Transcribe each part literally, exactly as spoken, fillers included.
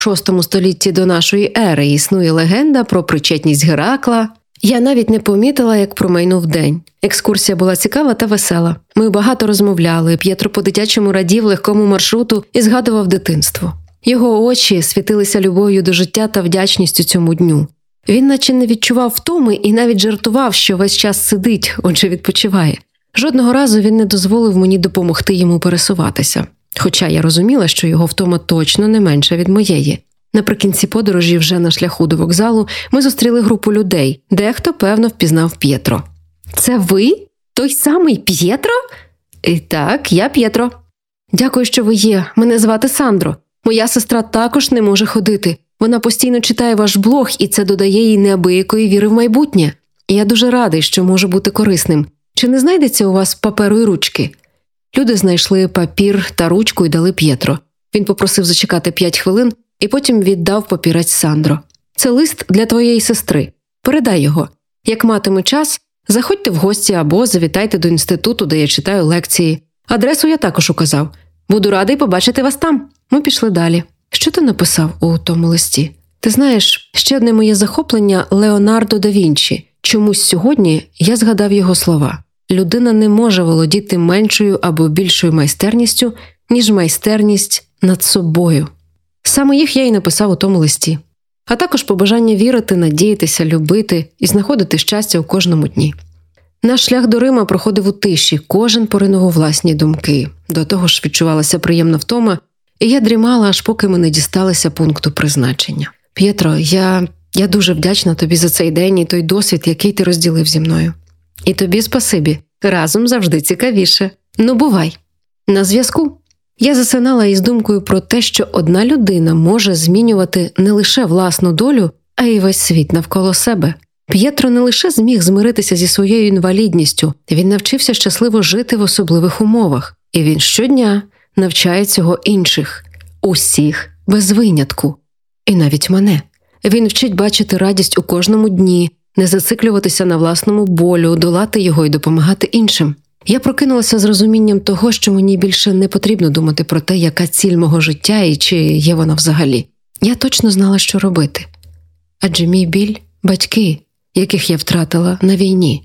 шостому столітті до нашої ери існує легенда про причетність Геракла. Я навіть не помітила, як промайнув день. Екскурсія була цікава та весела. Ми багато розмовляли, П'єтро по-дитячому радів легкому маршруту і згадував дитинство. Його очі світилися любов'ю до життя та вдячністю цьому дню. Він наче не відчував втоми і навіть жартував, що весь час сидить, отже відпочиває. Жодного разу він не дозволив мені допомогти йому пересуватися. Хоча я розуміла, що його втома точно не менша від моєї. Наприкінці подорожі, вже на шляху до вокзалу, ми зустріли групу людей. Дехто, певно, впізнав П'єтро. «Це ви? Той самий П'єтро?» «І так, я П'єтро». «Дякую, що ви є. Мене звати Сандро. Моя сестра також не може ходити. Вона постійно читає ваш блог, і це додає їй неабиякої віри в майбутнє. І я дуже радий, що можу бути корисним. Чи не знайдеться у вас паперу і ручки?» Люди знайшли папір та ручку і дали П'єтро. Він попросив зачекати п'ять хвилин, і потім віддав папірець Сандро. «Це лист для твоєї сестри. Передай його. Як матиме час, заходьте в гості або завітайте до інституту, де я читаю лекції. Адресу я також указав. Буду радий побачити вас там». Ми пішли далі. «Що ти написав у тому листі?» «Ти знаєш, ще одне моє захоплення – Леонардо да Вінчі. Чомусь сьогодні я згадав його слова. Людина не може володіти меншою або більшою майстерністю, ніж майстерність над собою». Саме їх я й написав у тому листі. А також побажання вірити, надіятися, любити і знаходити щастя у кожному дні. Наш шлях до Рима проходив у тиші, кожен поринув у власні думки. До того ж відчувалася приємна втома, і я дрімала, аж поки ми не дісталися пункту призначення. «П'єтро, я, я дуже вдячна тобі за цей день і той досвід, який ти розділив зі мною. І тобі спасибі. Разом завжди цікавіше. Ну, бувай. На зв'язку». Я засинала із думкою про те, що одна людина може змінювати не лише власну долю, а й весь світ навколо себе. П'єтро не лише зміг змиритися зі своєю інвалідністю, він навчився щасливо жити в особливих умовах. І він щодня навчає цього інших. Усіх, без винятку. І навіть мене. Він вчить бачити радість у кожному дні, не зациклюватися на власному болю, долати його і допомагати іншим. Я прокинулася з розумінням того, що мені більше не потрібно думати про те, яка ціль мого життя і чи є вона взагалі. Я точно знала, що робити. Адже мій біль – батьки, яких я втратила на війні.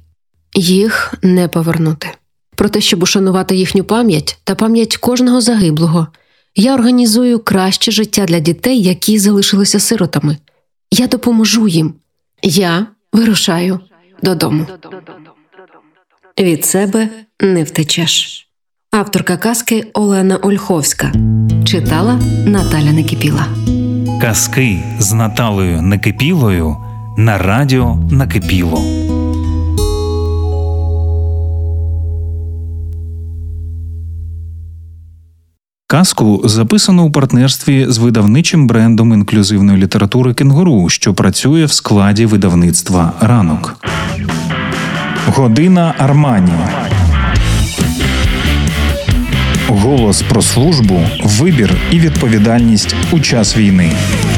Їх не повернути. Про те, щоб ушанувати їхню пам'ять та пам'ять кожного загиблого, я організую краще життя для дітей, які залишилися сиротами. Я допоможу їм. Я вирушаю додому. Від себе не втечеш. Авторка казки Олена Ольховська. Читала Наталя Некипіла. Казки з Наталею Некипілою на радіо Накипіло. Казку записано у партнерстві з видавничим брендом інклюзивної літератури «Кенгуру», що працює в складі видавництва «Ранок». Година Армані. Голос про службу, вибір і відповідальність у час війни.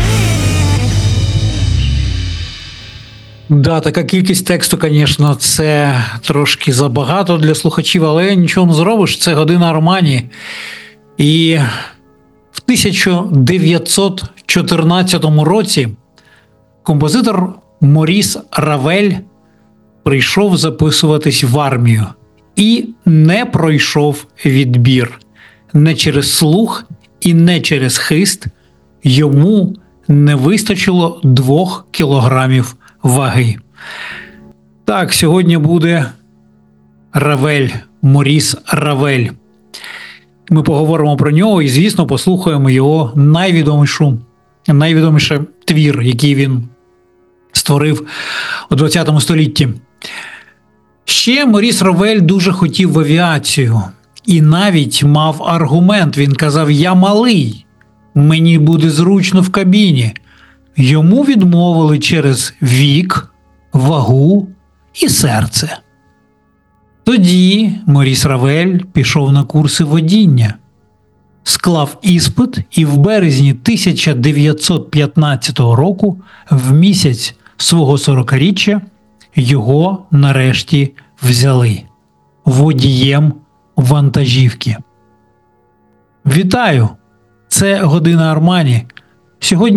Да, така кількість тексту, звісно, це трошки забагато для слухачів, але нічого не зробиш, це година Армані. І в тисяча дев'ятсот чотирнадцятому році композитор Моріс Равель прийшов записуватись в армію і не пройшов відбір. Не через слух і не через хист йому не вистачило двох кілограмів ваги. Так, сьогодні буде Равель, Моріс Равель. Ми поговоримо про нього і, звісно, послухаємо його найвідомішу, найвідоміший твір, який він створив у ХХ столітті. Ще Моріс Равель дуже хотів в авіацію і навіть мав аргумент. Він казав: «Я малий, мені буде зручно в кабіні». Йому відмовили через вік, вагу і серце. Тоді Моріс Равель пішов на курси водіння, склав іспит і в березні тисяча дев'ятсот п'ятнадцятого року, в місяць свого сорокаріччя, його нарешті взяли водієм вантажівки. Вітаю! Це «Година Армані». Сьогодні